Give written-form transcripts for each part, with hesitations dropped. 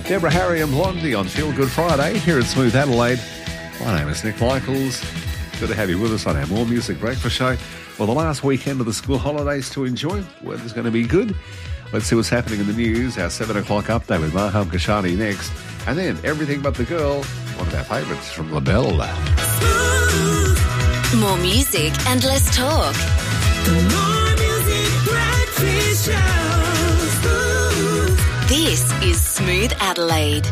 Deborah Harry and Blondie on Feel Good Friday here at Smooth Adelaide. My name is Nick Michaels. Good to have you with us on our More Music Breakfast show. Well, the last weekend of the school holidays to enjoy. Weather's going to be good. Let's see what's happening in the news. Our 7 o'clock update with Maham Kashani next. And then Everything But the Girl, one of our favourites from LaBelle. More music and less talk. More Music Breakfast Show. This is Smooth Adelaide.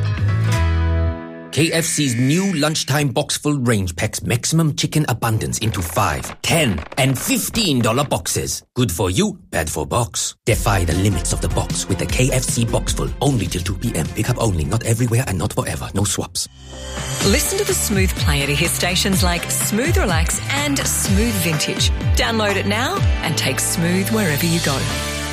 KFC's new lunchtime box full range packs maximum chicken abundance into $5, $10, and $15 boxes. Good for you, bad for box. Defy the limits of the box with the KFC box full only till 2 p.m. Pick up only, not everywhere and not forever. No swaps. Listen to the Smooth Player to hear stations like Smooth Relax and Smooth Vintage. Download it now and take Smooth wherever you go.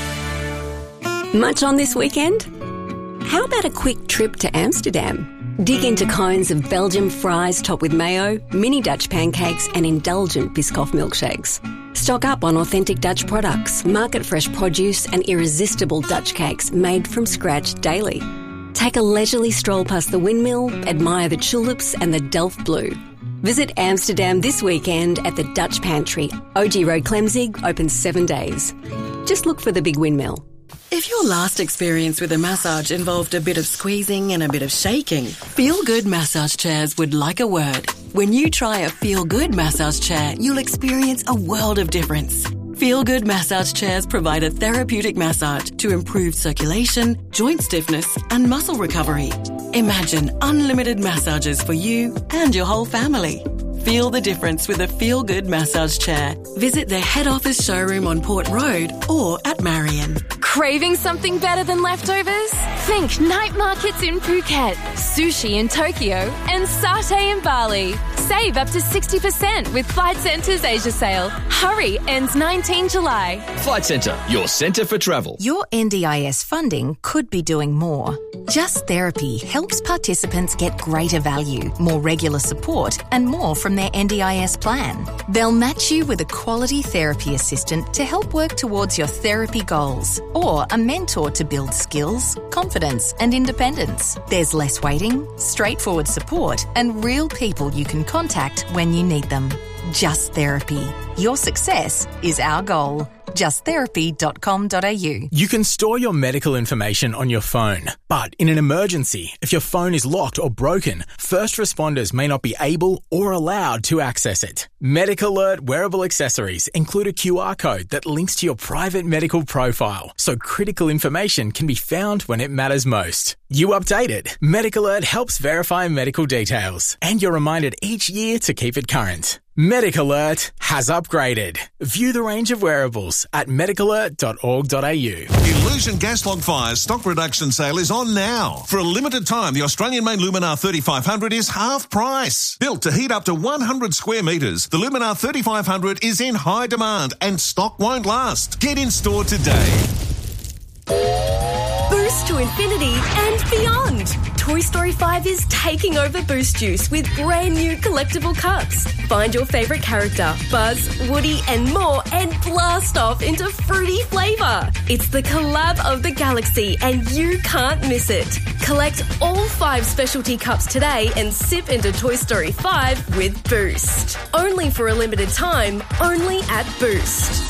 Much on this weekend? How about a quick trip to Amsterdam? Dig into cones of Belgian fries topped with mayo, mini Dutch pancakes and indulgent Biscoff milkshakes. Stock up on authentic Dutch products, market-fresh produce and irresistible Dutch cakes made from scratch daily. Take a leisurely stroll past the windmill, admire the tulips and the Delft Blue. Visit Amsterdam this weekend at the Dutch Pantry, OG Road Klemzig, open 7 days. Just look for the big windmill. If your last experience with a massage involved a bit of squeezing and a bit of shaking, Feel Good Massage Chairs would like a word. When you try a Feel Good massage chair, you'll experience a world of difference. Feel Good Massage Chairs provide a therapeutic massage to improve circulation, joint stiffness, and muscle recovery. Imagine unlimited massages for you and your whole family. Feel the difference with a Feel Good massage chair. Visit their head office showroom on Port Road or at Marion. Craving something better than leftovers? Think night markets in Phuket, sushi in Tokyo, and satay in Bali. Save up to 60% with Flight Centre's Asia sale. Hurry, ends 19 July. Flight Centre, your centre for travel. Your NDIS funding could be doing more. Just Therapy helps participants get greater value, more regular support, and more from their NDIS plan. They'll match you with a quality therapy assistant to help work towards your therapy goals, or a mentor to build skills, confidence, and independence. There's less waiting, straightforward support, and real people you can contact when you need them. Just Therapy. Your success is our goal. justtherapy.com.au. You can store your medical information on your phone, but in an emergency, if your phone is locked or broken, first responders may not be able or allowed to access it. Medic Alert wearable accessories include a QR code that links to your private medical profile, so critical information can be found when it matters most. You update it. Medic Alert helps verify medical details, and you're reminded each year to keep it current. Medic Alert has upgraded. View the range of wearables at medicalert.org.au. Illusion Gas Log Fire's stock reduction sale is on now. For a limited time, the Australian-made Luminar 3500 is half price. Built to heat up to 100 square metres, the Luminar 3500 is in high demand and stock won't last. Get in store today. Boost to infinity and beyond. Toy Story 5 is taking over Boost Juice with brand new collectible cups. Find your favourite character, Buzz, Woody and more, and blast off into fruity flavour. It's the collab of the galaxy and you can't miss it. Collect all 5 specialty cups today and sip into Toy Story 5 with Boost. Only for a limited time, only at Boost.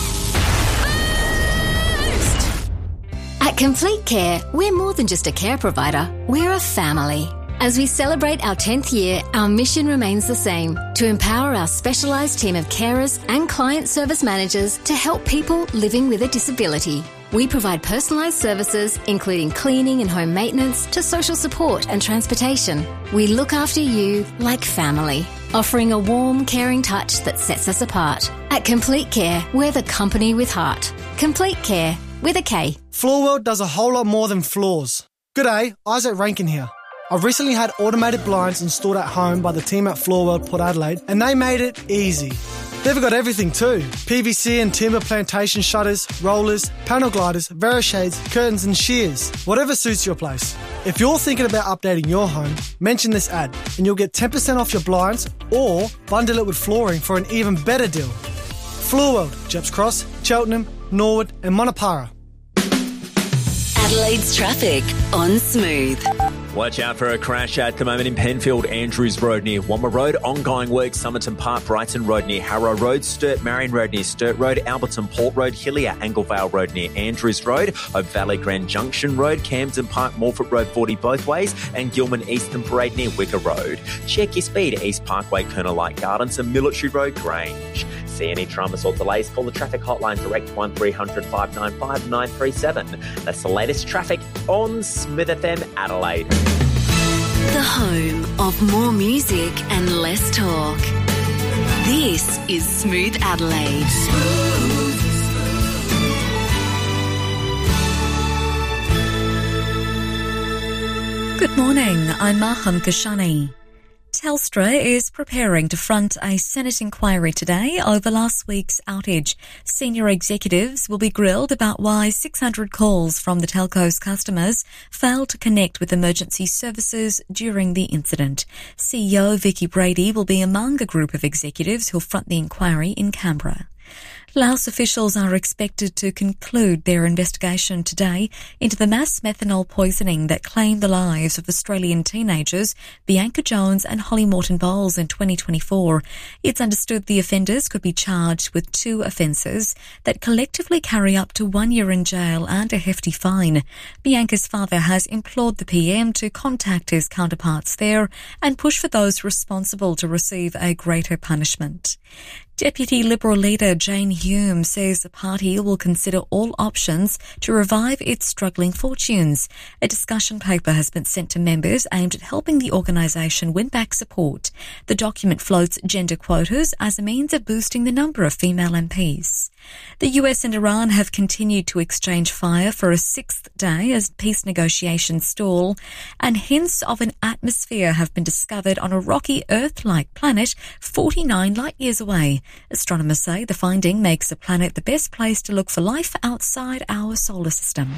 At Complete Care, we're more than just a care provider, we're a family. As we celebrate our 10th year, our mission remains the same, to empower our specialised team of carers and client service managers to help people living with a disability. We provide personalised services, including cleaning and home maintenance, to social support and transportation. We look after you like family, offering a warm, caring touch that sets us apart. At Complete Care, we're the company with heart. Complete Care, with a K. Floorworld does a whole lot more than floors. G'day, Isaac Rankin here. I've recently had automated blinds installed at home by the team at Floorworld Port Adelaide, and they made it easy. They've got everything too. PVC and timber plantation shutters, rollers, panel gliders, Verishades, curtains and shears. Whatever suits your place. If you're thinking about updating your home, mention this ad and you'll get 10% off your blinds or bundle it with flooring for an even better deal. Floorworld, Jeps Cross, Cheltenham, Norwood and Monopara. Adelaide's traffic on Smooth. Watch out for a crash at the moment in Penfield, Andrews Road near Womma Road, ongoing work, Somerton Park, Brighton Road near Harrow Road, Sturt Marion Road near Sturt Road, Alberton Port Road, Hillier, Anglevale Road near Andrews Road, Hope Valley Grand Junction Road, Camden Park, Morford Road 40 both ways, and Gilman Eastern Parade near Wicker Road. Check your speed, East Parkway, Colonel Light Gardens and Military Road, Grange. See any dramas or delays, call the traffic hotline direct 1300 595 937. That's the latest traffic on Smooth FM Adelaide. The home of more music and less talk. This is Smooth Adelaide. Good morning, I'm Maham Kashani. Telstra is preparing to front a Senate inquiry today over last week's outage. Senior executives will be grilled about why 600 calls from the telco's customers failed to connect with emergency services during the incident. CEO Vicky Brady will be among a group of executives who'll front the inquiry in Canberra. Laos officials are expected to conclude their investigation today into the mass methanol poisoning that claimed the lives of Australian teenagers Bianca Jones and Holly Morton Bowles in 2024. It's understood the offenders could be charged with 2 offences that collectively carry up to 1 year in jail and a hefty fine. Bianca's father has implored the PM to contact his counterparts there and push for those responsible to receive a greater punishment. Deputy Liberal leader Jane Hume says the party will consider all options to revive its struggling fortunes. A discussion paper has been sent to members aimed at helping the organisation win back support. The document floats gender quotas as a means of boosting the number of female MPs. The US and Iran have continued to exchange fire for a 6th day as peace negotiations stall, and hints of an atmosphere have been discovered on a rocky Earth-like planet 49 light-years away. Astronomers say the finding makes the planet the best place to look for life outside our solar system.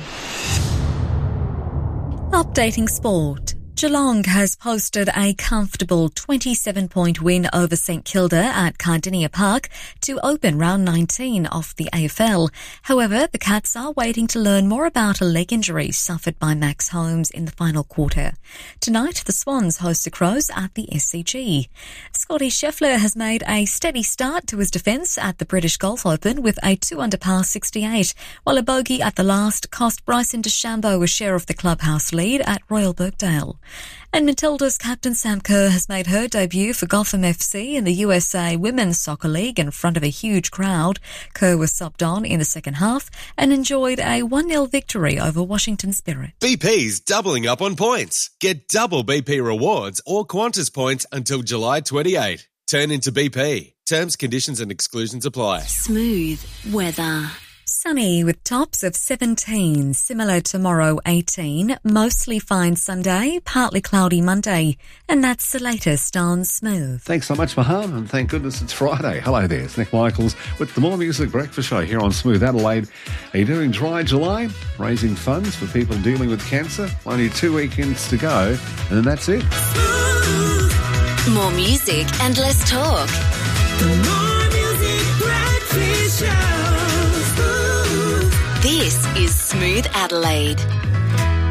Updating sport. Geelong has posted a comfortable 27-point win over St Kilda at Cardinia Park to open round 19 of the AFL. However, the Cats are waiting to learn more about a leg injury suffered by Max Holmes in the final quarter. Tonight, the Swans host the Crows at the SCG. Scotty Scheffler has made a steady start to his defence at the British Golf Open with a 2-under par 68, while a bogey at the last cost Bryson DeChambeau a share of the clubhouse lead at Royal Birkdale. And Matilda's captain Sam Kerr has made her debut for Gotham FC in the USA Women's Soccer League in front of a huge crowd. Kerr was subbed on in the second half and enjoyed a 1-0 victory over Washington Spirit. BP's doubling up on points. Get double BP rewards or Qantas points until July 28. Turn into BP. Terms, conditions and exclusions apply. Smooth weather. Sunny with tops of 17, similar tomorrow 18, mostly fine Sunday, partly cloudy Monday, and that's the latest on Smooth. Thanks so much, Maham, and thank goodness it's Friday. Hello there, it's Nick Michaels with the More Music Breakfast Show here on Smooth Adelaide. Are you doing Dry July? Raising funds for people dealing with cancer? Only 2 weekends to go, and then that's it. More music and less talk. The More Music Breakfast Show. This is Smooth Adelaide.